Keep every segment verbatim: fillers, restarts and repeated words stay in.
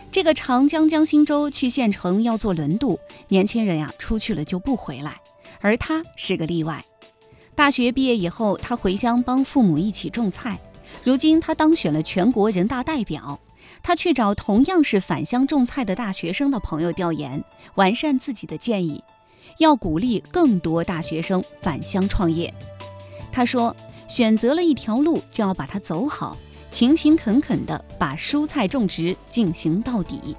这个长江江心洲去县城要坐轮渡，年轻人呀出去了就不回来，而他是个例外。大学毕业以后，他回乡帮父母一起种菜。如今他当选了全国人大代表，他去找同样是返乡种菜的大学生的朋友调研，完善自己的建议，要鼓励更多大学生返乡创业。他说，选择了一条路就要把它走好，勤勤恳恳地把蔬菜种植进行到底。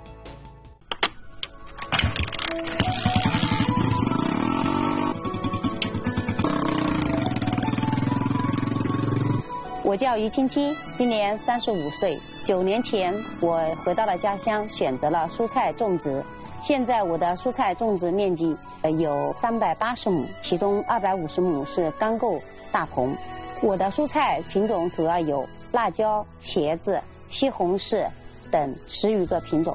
我叫于青青，今年三十五岁。九年前，我回到了家乡，选择了蔬菜种植。现在我的蔬菜种植面积有三百八十亩，其中二百五十亩是钢构大棚。我的蔬菜品种主要有辣椒、茄子、西红柿等十余个品种。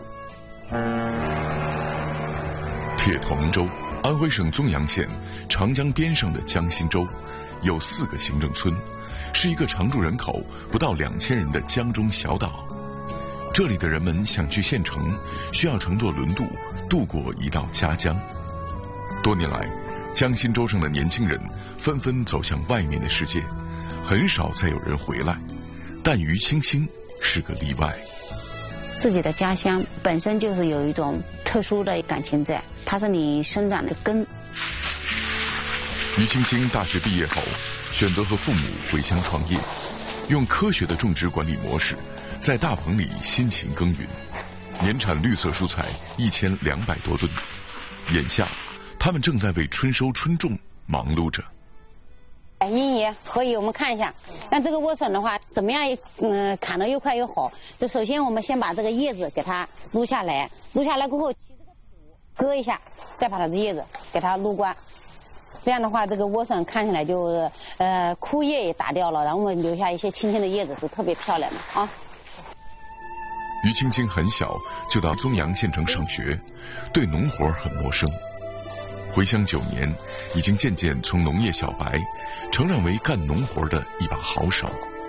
铁同州，安徽省枞阳县长江边上的江心洲，有四个行政村，是一个常住人口不到两千人的江中小岛。这里的人们想去县城，需要乘坐轮渡渡过一道夹江。多年来，江心洲上的年轻人纷纷走向外面的世界，很少再有人回来。但于青青是个例外。 自己的家乡本身就是有一种特殊的感情在，它是你生长的根。 于青青大学毕业后，选择和父母回乡创业，用科学的种植管理模式，在大棚里辛勤耕耘，年产绿色蔬菜一千两百多吨。眼下，他们正在为春收春种忙碌着。 英爷，可以我们看一下，那这个莴笋的话，怎么样？嗯，砍得又快又好。就首先我们先把这个叶子给它撸下来，撸下来过后，割一下，再把它的叶子给它撸光。这样的话，这个莴笋看起来就呃枯叶也打掉了，然后我们留下一些青青的叶子，是特别漂亮的啊。 于青青很小就到枞阳县城上学，对农活很陌生。回乡九年，已经渐渐从农业小白成长为干农活的一把好手。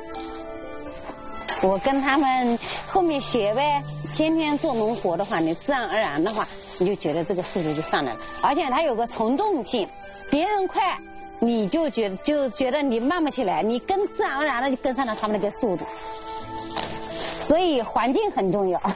我跟他们后面学呗，天天做农活的话，你自然而然的话，你就觉得这个速度就上来了，而且它有个从众性，别人快，你就觉得就觉得你慢不起来，你跟自然而然的就跟上了他们那个速度，所以环境很重要。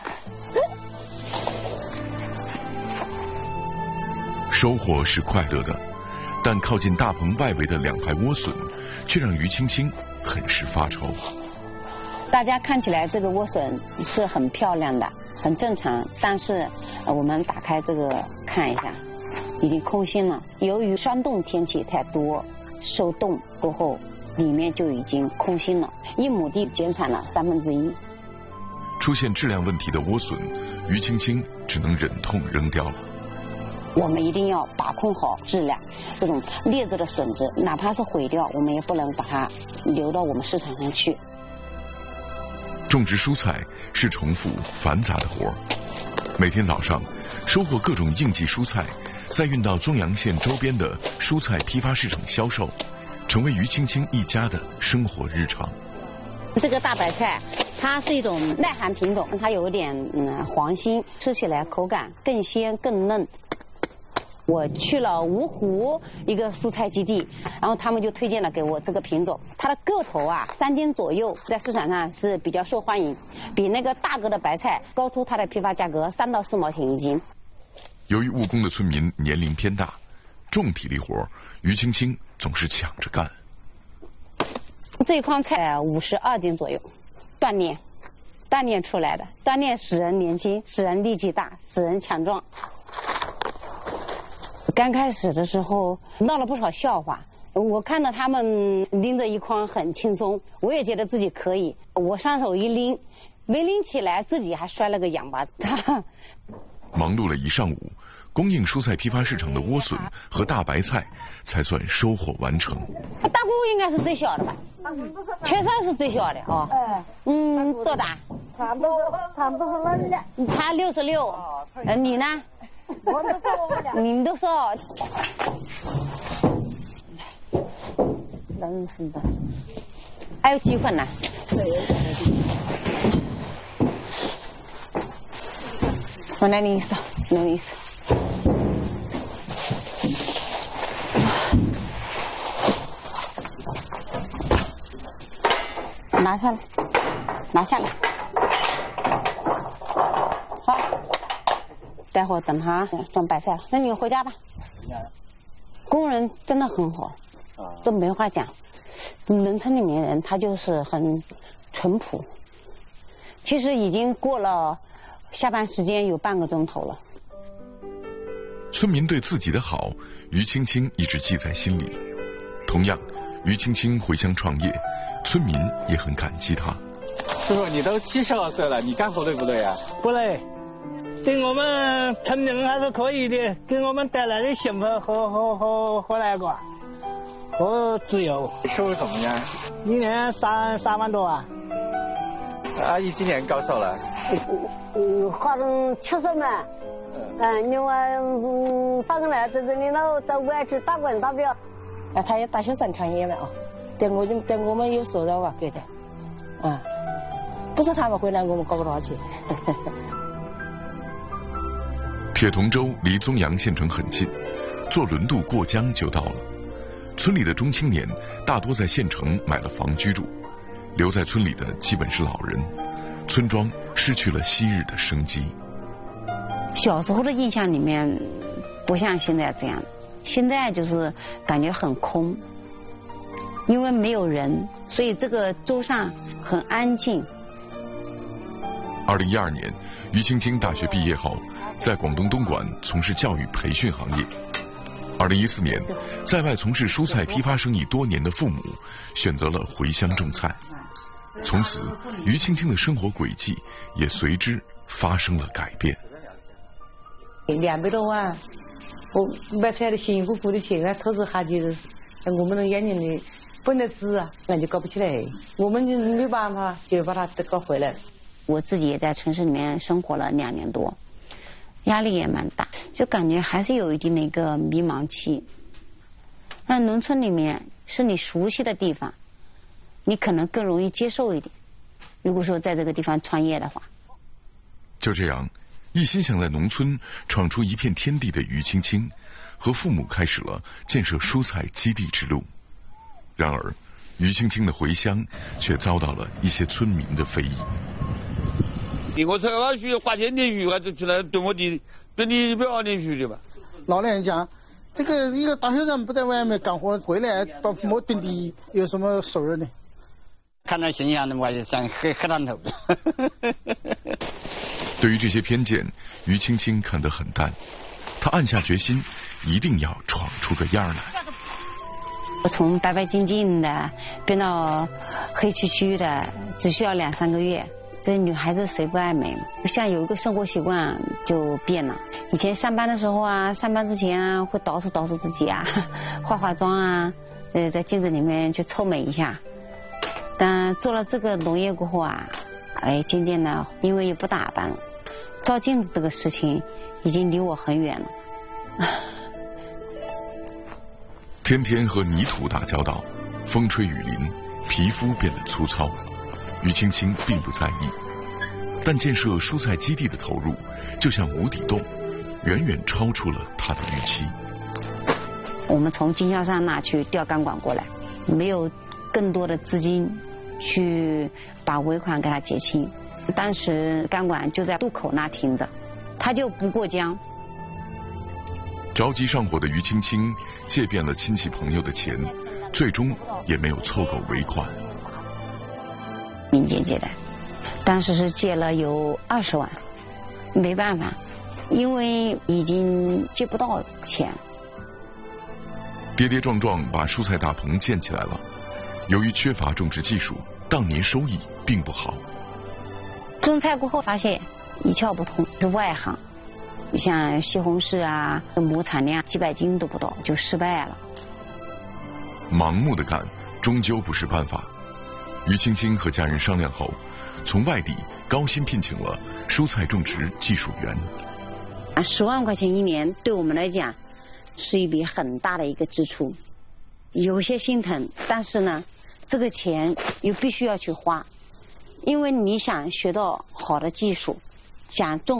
收获是快乐的，但靠近大棚外围的两排莴笋，却让于青青很是发愁。 大家看起来这个莴笋是很漂亮的，很正常，但是呃我们打开这个看一下，已经空心了。由于霜冻天气太多，受冻过后，里面就已经空心了，一亩地减产了三分之一。 出现质量问题的莴笋，于青青只能忍痛扔掉了。 我们一定要把控好质量，这种劣质的笋子，哪怕是毁掉，我们也不能把它流到我们市场上去。 种植蔬菜是重复繁杂的活儿，每天早上收获各种应季蔬菜，再运到枞阳县周边的蔬菜批发市场销售，成为于青青一家的生活日常。 这个大白菜，它是一种耐寒品种，它有点嗯黄心，吃起来口感更鲜更嫩。我去了芜湖一个蔬菜基地，然后他们就推荐了给我这个品种，它的个头啊三斤左右，在市场上是比较受欢迎，比那个大个的白菜高出它的批发价格三到四毛钱一斤。 由于务工的村民年龄偏大，重体力活于青青总是抢着干。 这一筐菜五十二斤左右，锻炼锻炼出来的，锻炼使人年轻，使人力气大，使人强壮。刚开始的时候闹了不少笑话，我看到他们拎着一筐很轻松，我也觉得自己可以。我上手一拎，没拎起来，自己还摔了个仰巴子。 忙碌了一上午，供应蔬菜批发市场的莴笋和大白菜才算收获完成。 大姑应该是最小的吧？全山是最小的哦。嗯，多大？ 差不多，差不多是人的。 他六十六，呃，你呢？ 我都说， 你们都说，真是的。还有几份呢？ 我来拧一手，拧一手。拿下来，拿下来。好，待会儿等他装白菜了，那你回家吧。工人真的很好，这没话讲。农村里面人他就是很淳朴。其实已经过了下班时间有半个钟头了。 村民对自己的好，于青青一直记在心里。同样，于青青回乡创业，村民也很感激他。 师傅，你都七十二岁了，你干活累不累啊？ 不累，对我们村人还是可以的，给我们带来的幸福和和和和那个和自由。 收入怎么样？ 一年三三万多啊。 阿姨今年高寿了？ 嗯，好像七十嘛。嗯，另外，嗯，反正来在这里了，在外去打工打表。 啊，他也大学生创业了啊，对我就对我们有收入啊，给的，啊，不是他们回来我们搞不到去。 铁同洲离宗阳县城很近，坐轮渡过江就到了。村里的中青年大多在县城买了房居住，留在村里的基本是老人，村庄失去了昔日的生机。 小时候的印象里面不像现在这样，现在就是感觉很空，因为没有人，所以这个舟上很安静。 二零一二年，于青青大学毕业后，在广东东莞从事教育培训行业。二零一四年，在外从事蔬菜批发生意多年的父母选择了回乡种菜，从此，于青青的生活轨迹也随之发生了改变。 两百多万，我买菜的辛辛苦苦的钱啊，投资下去，我们的眼睛里本来值啊，那就搞不起来，我们就没办法，就把它搞回来了。 我自己也在城市里面生活了两年多，压力也蛮大，就感觉还是有一定的一个迷茫期。那农村里面是你熟悉的地方，你可能更容易接受一点。如果说在这个地方创业的话， 就这样，一心想在农村闯出一片天地的于青青，和父母开始了建设蔬菜基地之路。然而，于青青的回乡却遭到了一些村民的非议。 我这个需要花钱连续，还是出来对我的对你不要连续的吧？ 老年人讲，这个一个大学生不在外面干活，回来把父母蹲地，有什么收入呢？ 看到形象的我就想喝喝汤头。 对于这些偏见，于青青看得很淡，她暗下决心，一定要闯出个样来。 我从白白净净的变到黑黢黢的，只需要两三个月。这女孩子谁不爱美嘛？像有一个生活习惯就变了。以前上班的时候啊，上班之前啊，会捯饬捯饬自己啊，化化妆啊，呃，在镜子里面去臭美一下。但做了这个农业过后啊，哎，渐渐的，因为也不打扮了，照镜子这个事情已经离我很远了。 天天和泥土打交道，风吹雨淋，皮肤变得粗糙。于青青并不在意，但建设蔬菜基地的投入就像无底洞，远远超出了她的预期。 我们从经销商那去调钢管过来，没有更多的资金去把尾款给他结清。当时钢管就在渡口那停着，他就不过江。 着急上火的于青青借遍了亲戚朋友的钱，最终也没有凑够尾款。 民间借贷，当时是借了有二十万，没办法，因为已经借不到钱。 跌跌撞撞把蔬菜大棚建起来了，由于缺乏种植技术，当年收益并不好。 种菜过后发现一窍不通，是外行，像西红柿啊，亩产量几百斤都不到，就失败了。 盲目的干终究不是办法。于青青和家人商量后，从外地高薪聘请了蔬菜种植技术员。 啊，十万块钱一年对我们来讲是一笔很大的一个支出，有些心疼，但是呢，这个钱又必须要去花，因为你想学到好的技术，想种